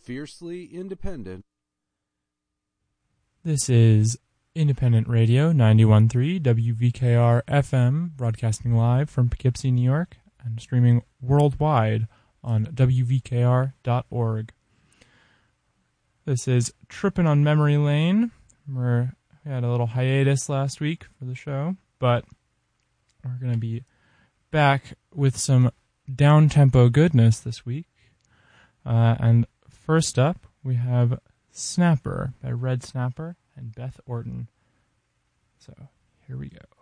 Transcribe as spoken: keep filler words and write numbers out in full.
Fiercely independent. This is Independent Radio ninety-one point three W V K R F M, broadcasting live from Poughkeepsie, New York, and streaming worldwide on W V K R dot org. This is Trippin' on Memory Lane. We're, we had a little hiatus last week for the show, but we're going to be back with some down-tempo goodness this week. Uh, and first up, we have Snapper by Red Snapper and Beth Orton. So, here we go.